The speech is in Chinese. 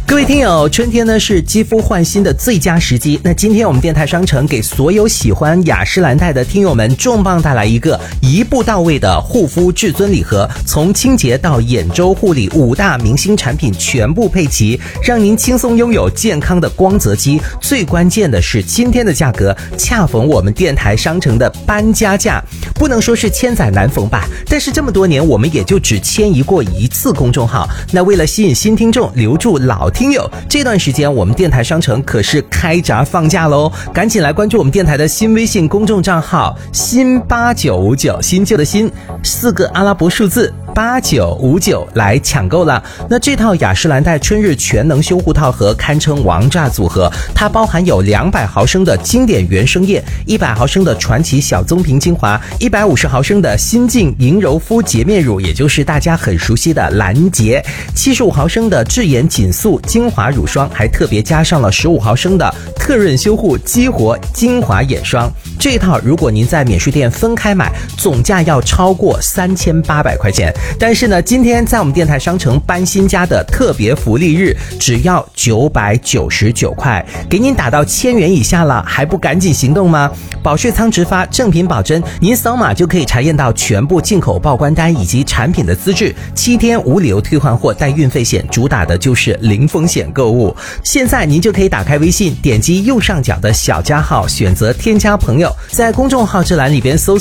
各位听友，春天呢是肌肤焕新的最佳时机。那今天我们电台商城给所有喜欢雅诗兰黛的听友们重磅带来一个一步到位的护肤至尊礼盒，从清洁到眼周护理5大明星产品全部配齐，让您轻松拥有健康的光泽肌。最关键的是今天的价格恰逢我们电台商城的搬家价，不能说是千载难逢吧，但是这么多年我们也就只迁移过一次公众号。那为了吸引新听众，留住老听友，这段时间我们电台商城可是开闸放假喽，赶紧来关注我们电台的新微信公众账号新8959，新旧的新4个阿拉伯数字8959来抢购了。那这套雅诗兰黛春日全能修护套盒堪称王炸组合，它包含有200毫升的经典原生液，100毫升的传奇小棕瓶精华，150毫升的新晋银柔肤洁面乳，也就是大家很熟悉的兰洁，75毫升的智颜紧素精华乳霜，还特别加上了15毫升的特润修护激活精华眼霜。这一套如果您在免税店分开买，总价要超过3800块钱。但是呢，今天在我们电台商城搬新家的特别福利日，只要999块，给您打到1000元以下了，还不赶紧行动吗？保税仓直发，正品保真，您扫码就可以查验到全部进口报关单以及产品的资质，7天无理由退换货，带运费险，主打的就是零风险购物。现在您就可以打开微信，点击右上角的小加号，选择添加朋友，在公众号这栏里边搜